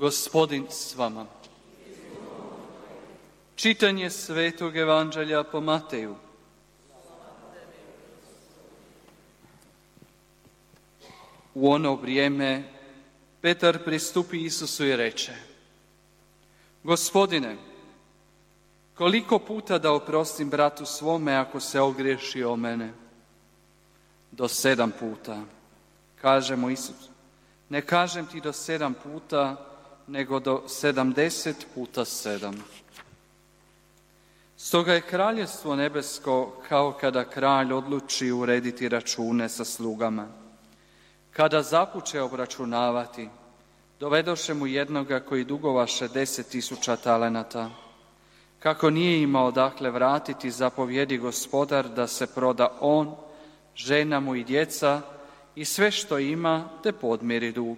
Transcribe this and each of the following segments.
Gospodin s vama. Čitanje Svetog Evanđelja po Mateju. U ono vrijeme Petar pristupi Isusu i reče: Gospodine, koliko puta da oprostim bratu svome ako se ogriješi o mene? Do 7 puta. Kaže mu Isus: ne kažem ti do 7 puta, nego do 70 puta 7. Stoga je kraljevstvo nebesko kao kada kralj odluči urediti račune sa slugama. Kada zapuče obračunavati, dovedoše mu jednoga koji dugovaše 10.000 talenata. Kako nije imao dakle vratiti, zapovjedi gospodar da se proda on, žena mu i djeca i sve što ima, te podmiri dug.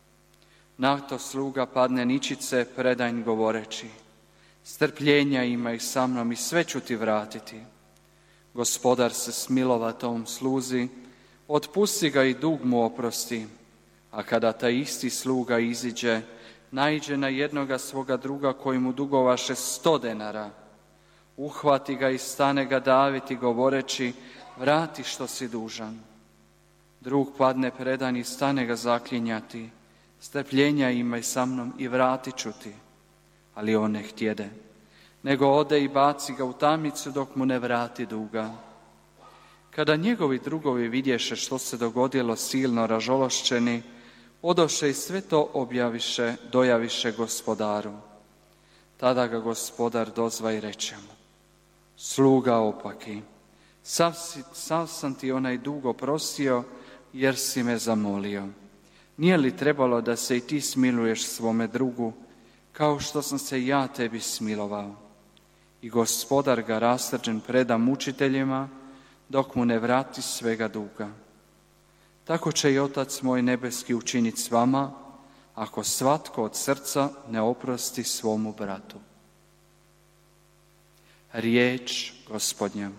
Na to sluga padne ničice pred njim govoreći: strpljenja imaj sa mnom i sve ću ti vratiti. Gospodar se smilova tom sluzi, otpusti ga i dug mu oprosti. A kada taj isti sluga iziđe, naiđe na jednoga svoga druga koji mu dugovaše 100 denara. Uhvati ga i stane ga daviti govoreći: vrati što si dužan. Drug padne predan i stane ga zaklinjati: strpljenja imaj sa mnom i vratit ću ti. Ali on ne htjede, nego ode i baci ga u tamnicu dok mu ne vrati duga. Kada njegovi drugovi vidješe što se dogodilo, silno ražalošćeni, odoše i sve to dojaviše gospodaru. Tada ga gospodar dozva i reče mu: sluga opaki, sav sam ti onaj dug oprostio jer si me zamolio. Nije li trebalo da se i ti smiluješ svome drugu, kao što sam se ja tebi smilovao? I gospodar ga rasrđen preda mučiteljima, dok mu ne vrati svega duga. Tako će i Otac moj nebeski učiniti s vama, ako svatko od srca ne oprosti svomu bratu. Riječ Gospodnja.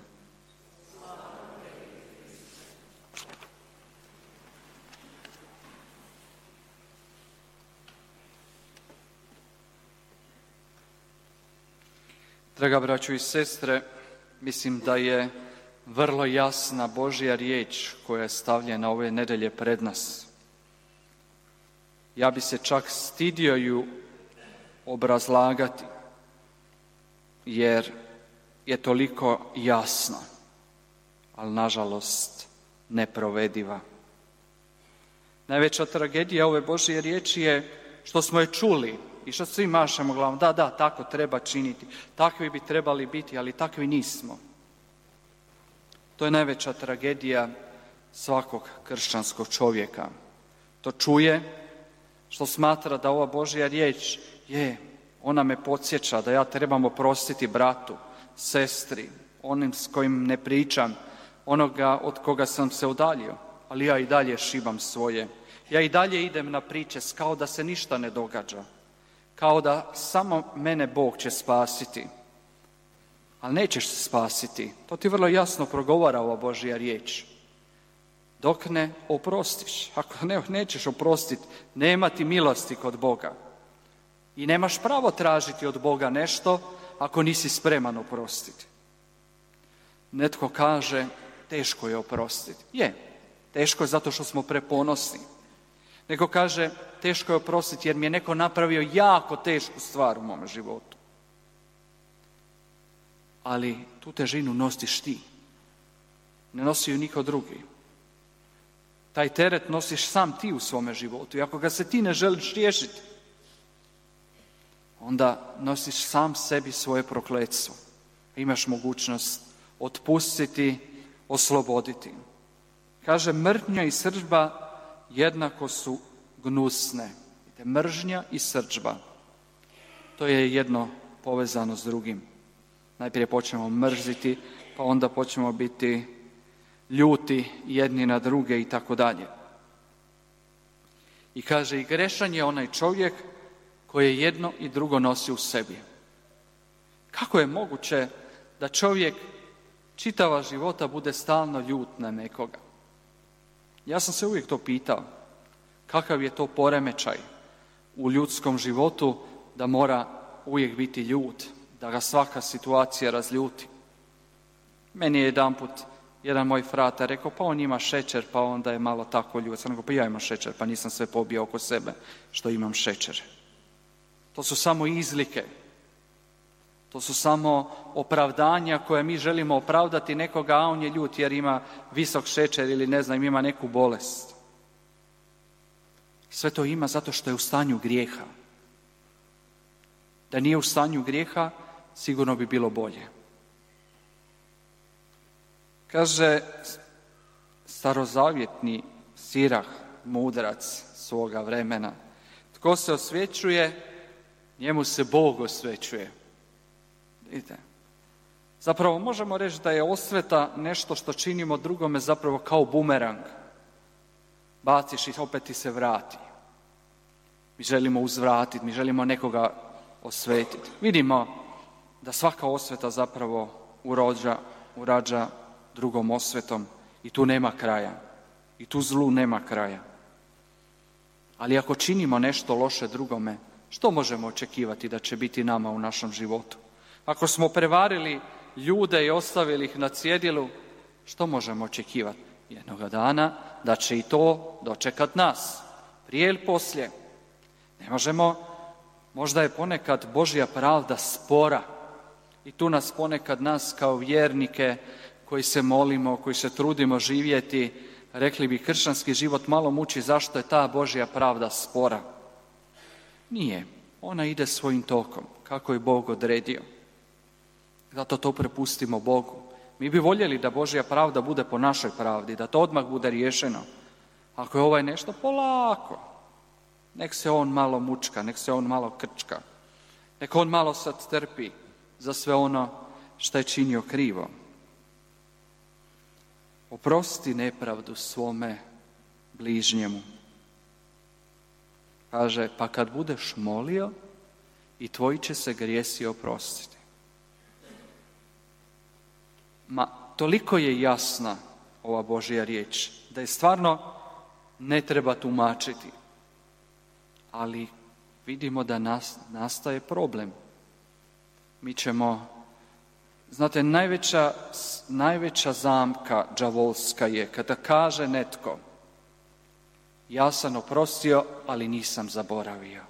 Draga braćo i sestre, mislim da je vrlo jasna Božja riječ koja je stavljena ove nedelje pred nas. Ja bi se čak stidio ju obrazlagati, jer je toliko jasna, ali nažalost neprovediva. Najveća tragedija ove Božje riječi je što smo je čuli i što svi mašemo glavom: da, tako treba činiti, takvi bi trebali biti, ali takvi nismo. To je najveća tragedija svakog kršćanskog čovjeka. To čuje, što smatra da ova Božja riječ ona me podsjeća da ja trebam oprostiti bratu, sestri, onim s kojim ne pričam, onoga od koga sam se udaljio, ali ja i dalje šibam svoje. Ja i dalje idem na priče kao da se ništa ne događa, kao da samo mene Bog će spasiti. Ali nećeš se spasiti, to ti vrlo jasno progovara ova Božja riječ. Dok ne oprostiš, ako nećeš oprostiti, nema ti milosti kod Boga. I nemaš pravo tražiti od Boga nešto ako nisi spreman oprostiti. Netko kaže: teško je oprostiti. Teško je zato što smo preponosni. Neko kaže: teško je oprostiti jer mi je neko napravio jako tešku stvar u mom životu. Ali tu težinu nosiš ti. Ne nosi ju niko drugi. Taj teret nosiš sam ti u svome životu. I ako ga se ti ne želiš riješiti, onda nosiš sam sebi svoje prokletstvo. Imaš mogućnost otpustiti, osloboditi. Kaže: mržnja i srdžba jednako su gnusne. Mržnja i srdžba. To je jedno povezano s drugim. Najprije počnemo mrziti, pa onda počnemo biti ljuti jedni na druge i tako dalje. I kaže: i grešan je onaj čovjek koji jedno i drugo nosi u sebi. Kako je moguće da čovjek čitava života bude stalno ljut na nekoga? Ja sam se uvijek to pitao. Kakav je to poremećaj? u ljudskom životu da mora uvijek biti ljut, da ga svaka situacija razljuti. Meni je jedanput jedan moj frata rekao, pa on ima šećer, pa onda je malo tako ljut. Sam rekao, pa ja imam šećer, pa nisam sve pobio oko sebe što imam šećer. To su samo izlike. To su samo opravdanja koje mi želimo opravdati nekoga, a on je ljut jer ima visok šećer ili ne znam, ima neku bolest. Sve to ima zato što je u stanju grijeha. Da nije u stanju grijeha, sigurno bi bilo bolje. Kaže starozavjetni Sirah, mudrac svoga vremena, tko se osvećuje, njemu se Bog osvećuje. Vidite, zapravo možemo reći da je osveta nešto što činimo drugome zapravo kao bumerang. Baciš i opet ti se vrati. Mi želimo uzvratiti, mi želimo nekoga osvetiti. Vidimo da svaka osveta zapravo urađa drugom osvetom i tu nema kraja. I tu zlu nema kraja. Ali ako činimo nešto loše drugome, što možemo očekivati da će biti nama u našem životu? Ako smo prevarili ljude i ostavili ih na cjedilu, što možemo očekivati? Jednoga dana da će i to dočekat nas, prije ili poslije. Ne možemo, možda je ponekad Božja pravda spora i tu nas ponekad nas kao vjernike koji se molimo, koji se trudimo živjeti, rekli bi kršćanski život malo muči zašto je ta Božja pravda spora. Nije, ona ide svojim tokom, kako je Bog odredio. Zato to prepustimo Bogu. Mi bi voljeli da Božja pravda bude po našoj pravdi, da to odmah bude riješeno. Ako je ovaj nešto, polako. Nek se on malo mučka, nek se on malo krčka. Nek on malo sad trpi za sve ono što je činio krivo. Oprosti nepravdu svome bližnjemu. Kaže, pa kad budeš molio, i tvoji će se grijesi oprostiti. Toliko je jasna ova Božja riječ, da je stvarno ne treba tumačiti. Ali vidimo da nastaje problem. Mi ćemo, znate, najveća zamka đavolska je kada kaže netko, ja sam oprostio, ali nisam zaboravio.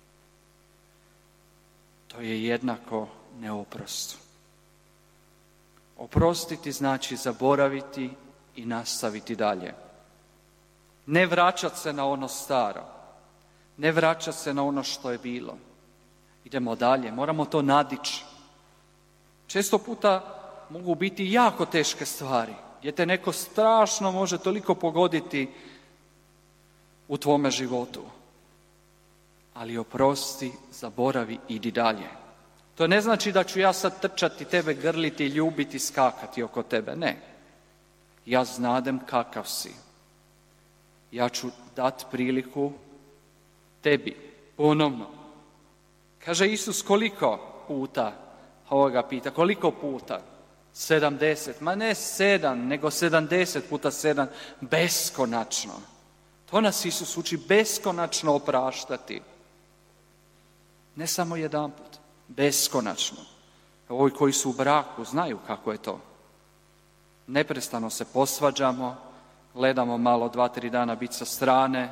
To je jednako neoprostu. Oprostiti znači zaboraviti i nastaviti dalje. Ne vraćati se na ono staro. Ne vraćati se na ono što je bilo. Idemo dalje, moramo to nadići. Često puta mogu biti jako teške stvari, gdje te neko strašno može toliko pogoditi u tvome životu. Ali oprosti, zaboravi, idi dalje. To ne znači da ću ja sad trčati, tebe grliti, ljubiti, skakati oko tebe. Ne. Ja znadem kakav si. Ja ću dati priliku tebi, ponovno. Kaže Isus, koliko puta? Ovoga pita, koliko puta? 70. Ma ne 7, nego 70 puta 7. Beskonačno. To nas Isus uči, beskonačno opraštati. Ne samo jedanput. Beskonačno. Ovi koji su u braku znaju kako je to. Neprestano se posvađamo, gledamo malo 2-3 dana biti sa strane,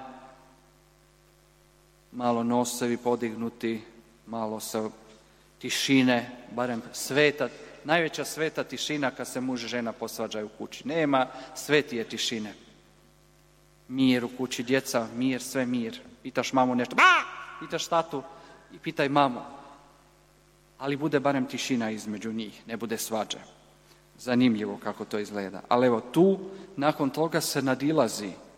malo nosevi podignuti, malo se tišine, barem najveća sveta tišina kad se muž i žena posvađaju u kući. Nema svetije tišine. Mir u kući, djeca, mir, sve mir. Pitaš mamu nešto, pitaš tatu i pitaj mamu. Ali bude barem tišina između njih, ne bude svađa. Zanimljivo kako to izgleda. Ali evo tu, nakon toga se nadilazi